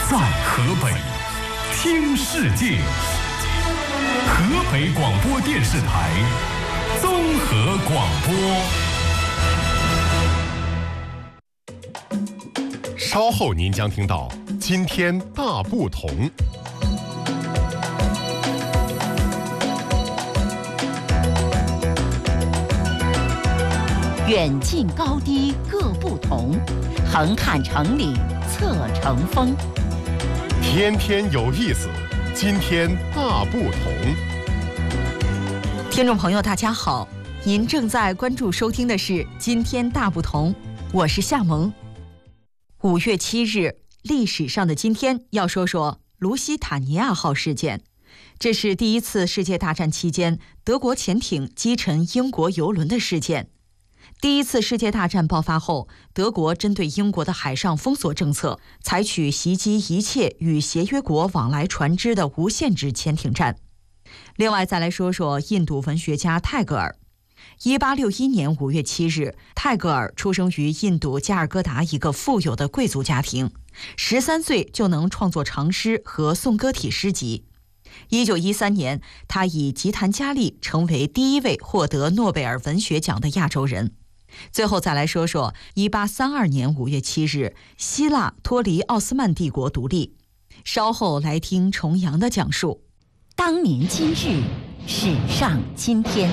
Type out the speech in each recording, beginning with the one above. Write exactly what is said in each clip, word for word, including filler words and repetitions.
在河北听世界，河北广播电视台综合广播。 稍后您将听到今天大不同。 远近高低各不同，横看成岭侧成峰。 天天有意思，今天大不同。 听众朋友大家好，您正在关注收听的是今天大不同，我是夏萌。五月七日，历史上的今天要说说卢西塔尼亚号事件。这是第一次世界大战期间德国潜艇击沉英国油轮的事件。第一次世界大战爆发后，德国针对英国的海上封锁政策，采取袭击一切与协约国往来船只的无限制潜艇战。另外再来说说印度文学家泰戈尔。一八六一年五月七日，泰戈尔出生于印度加尔各答一个富有的贵族家庭，十三岁就能创作长诗和颂歌体诗集。一九一三年，他以吉檀迦利成为第一位获得诺贝尔文学奖的亚洲人。最后再来说说一八三二年五月七日，希腊脱离奥斯曼帝国独立。稍后来听重阳的讲述。当年今日，史上今天。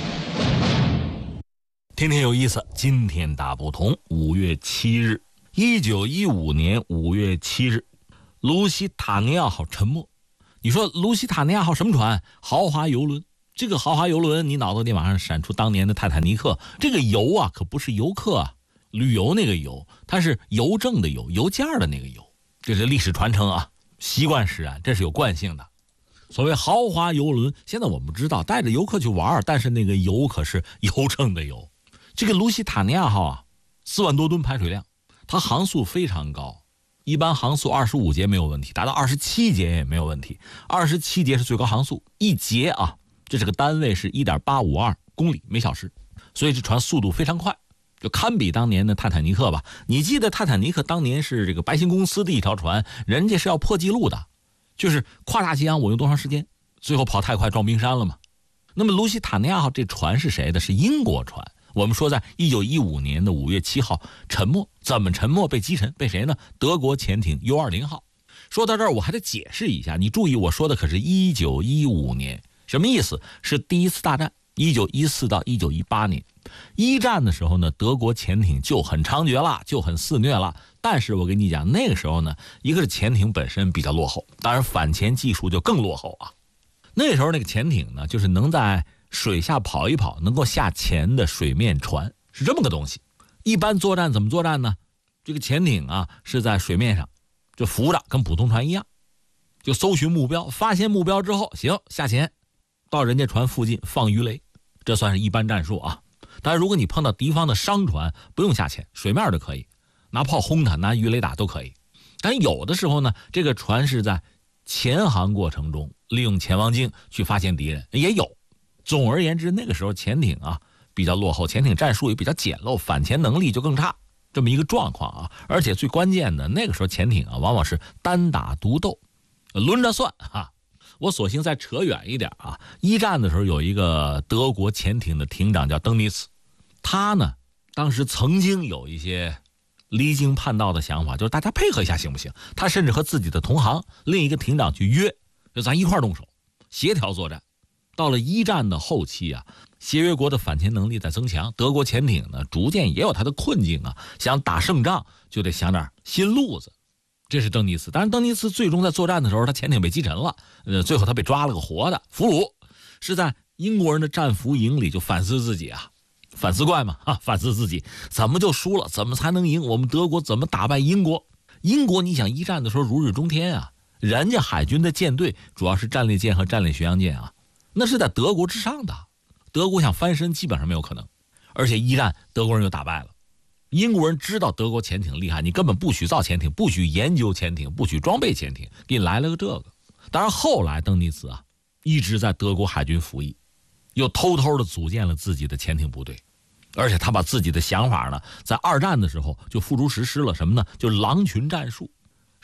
天天有意思，今天大不同。五月七日，一九一五年五月七日，卢西塔尼亚号沉没。你说卢西塔尼亚号什么船？豪华游轮。这个豪华游轮，你脑子里马上闪出当年的泰坦尼克。这个游啊，可不是游客啊，旅游那个游，它是邮政的邮，邮件的那个邮。这是历史传承啊，习惯使然，这是有惯性的。所谓豪华游轮，现在我们知道带着游客去玩，但是那个游可是邮政的邮。这个卢西塔尼亚号啊，四万多吨排水量，它航速非常高，一般航速二十五节没有问题，达到二十七节也没有问题。二十七节是最高航速，一节啊。这是个单位是 一点八五二公里每小时，所以这船速度非常快，就堪比当年的泰坦尼克吧。你记得泰坦尼克当年是这个白星公司的一条船，人家是要破纪录的，就是跨大西洋我用多长时间，最后跑太快撞冰山了嘛。那么卢西塔尼亚号这船是谁的？是英国船。我们说在一九一五年的五月七号沉没，怎么沉没被击沉？被谁呢？德国潜艇 U 二十 号。说到这儿我还得解释一下，你注意我说的可是一九一五年。什么意思？是第一次大战，一九一四到一九一八年。一战的时候呢，德国潜艇就很猖獗了，就很肆虐了。但是我跟你讲，那个时候呢，一个是潜艇本身比较落后，当然反潜技术就更落后啊。那时候那个潜艇呢，就是能在水下跑一跑，能够下潜的水面船，是这么个东西。一般作战怎么作战呢？这个潜艇啊是在水面上就浮着，跟普通船一样，就搜寻目标，发现目标之后，行，下潜到人家船附近放鱼雷，这算是一般战术啊。当然如果你碰到敌方的商船，不用下潜，水面就可以拿炮轰它，拿鱼雷打都可以。但有的时候呢，这个船是在潜航过程中利用潜望镜去发现敌人，也有。总而言之，那个时候潜艇啊比较落后，潜艇战术也比较简陋，反潜能力就更差，这么一个状况啊。而且最关键的，那个时候潜艇啊往往是单打独斗，轮着算哈。我索性再扯远一点啊，一战的时候有一个德国潜艇的艇长叫登尼茨，他呢当时曾经有一些离经叛道的想法，就是大家配合一下行不行？他甚至和自己的同行另一个艇长去约，就咱一块动手，协调作战。到了一战的后期啊，协约国的反潜能力在增强，德国潜艇呢逐渐也有它的困境啊，想打胜仗就得想点新路子。这是登尼茨，当然登尼茨最终在作战的时候，他潜艇被击沉了，呃，最后他被抓了个活的俘虏，是在英国人的战俘营里就反思自己啊，反思怪嘛啊，反思自己怎么就输了，怎么才能赢？我们德国怎么打败英国？英国你想一战的时候如日中天啊，人家海军的舰队主要是战列舰和战列巡洋舰啊，那是在德国之上的，德国想翻身基本上没有可能。而且一战德国人就打败了。英国人知道德国潜艇厉害，你根本不许造潜艇，不许研究潜艇，不许装备潜艇，给你来了个这个。当然后来登尼茨啊一直在德国海军服役，又偷偷的组建了自己的潜艇部队，而且他把自己的想法呢在二战的时候就付诸实施了。什么呢？就狼群战术。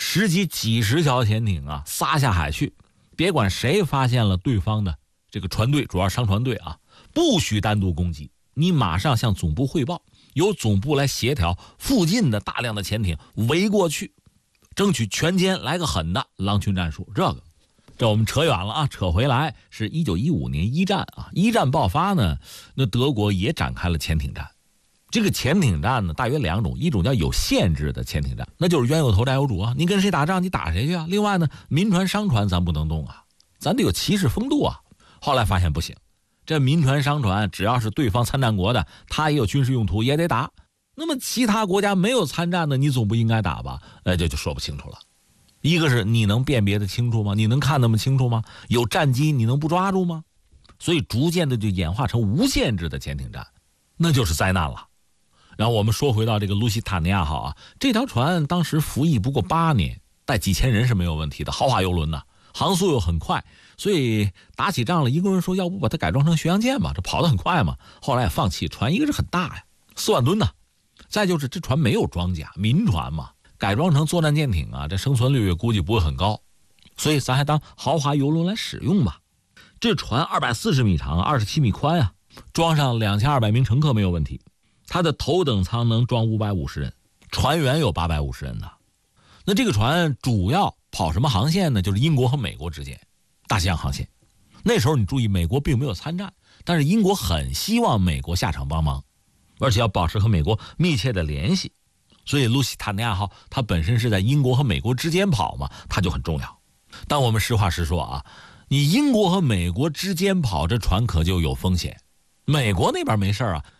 十几几十条潜艇啊撒下海去，别管谁发现了对方的这个船队，主要商船队啊，不许单独攻击，你马上向总部汇报，由总部来协调附近的大量的潜艇围过去，争取全歼来个狠的狼群战术。这个这我们扯远了啊，扯回来是一九一五年一战啊，一战爆发呢，那德国也展开了潜艇战。这个潜艇战呢，大约两种，一种叫有限制的潜艇战，那就是冤有头债有主啊，你跟谁打仗你打谁去啊。另外呢，民船商船咱不能动啊，咱得有骑士风度啊。后来发现不行，这民船商船只要是对方参战国的，他也有军事用途也得打。那么其他国家没有参战的，你总不应该打吧？哎，这就说不清楚了。一个是你能辨别的清楚吗？你能看那么清楚吗？有战机你能不抓住吗？所以逐渐的就演化成无限制的潜艇战，那就是灾难了。然后我们说回到这个卢西塔尼亚号啊，这条船当时服役不过八年，带几千人是没有问题的，豪华游轮呢，航速又很快，所以打起仗了，一个人说要不把它改装成巡洋舰吧，这跑得很快嘛。后来也放弃，船一个是很大呀，四万吨呢，再就是这船没有装甲，民船嘛，改装成作战舰艇啊，这生存率估计不会很高，所以咱还当豪华游轮来使用吧。这船二百四十米长，二十七米宽啊，装上两千二百名乘客没有问题。它的头等舱能装五百五十人，船员有八百五十人的。那这个船主要跑什么航线呢？就是英国和美国之间大西洋航线。那时候你注意，美国并没有参战，但是英国很希望美国下场帮忙，而且要保持和美国密切的联系。所以卢西塔尼亚号它本身是在英国和美国之间跑嘛，它就很重要。但我们实话实说啊，你英国和美国之间跑，这船可就有风险。美国那边没事啊，